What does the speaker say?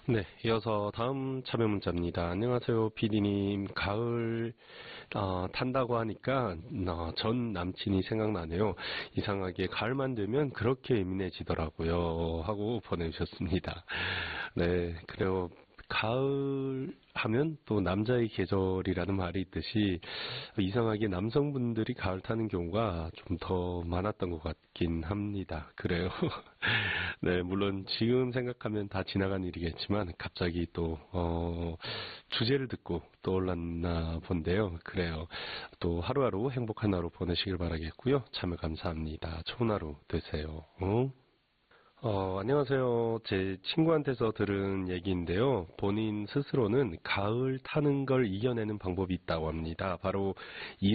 네, 이어서 다음 참여 문자입니다. 안녕하세요, 피디님. 가을 탄다고 하니까 전 남친이 생각나네요. 이상하게 가을만 되면 그렇게 예민해지더라고요. 하고 보내주셨습니다. 네, 그래요. 가을 하면 또 남자의 계절이라는 말이 있듯이 이상하게 남성분들이 가을 타는 경우가 좀 더 많았던 것 같긴 합니다. 그래요. 네, 물론 지금 생각하면 다 지나간 일이겠지만 갑자기 또 주제를 듣고 떠올랐나 본데요. 그래요. 또 하루하루 행복한 하루 보내시길 바라겠고요. 참여 감사합니다. 좋은 하루 되세요. 안녕하세요. 제 친구한테서 들은 얘기인데요. 본인 스스로는 가을 타는 걸 이겨내는 방법이 있다고 합니다. 바로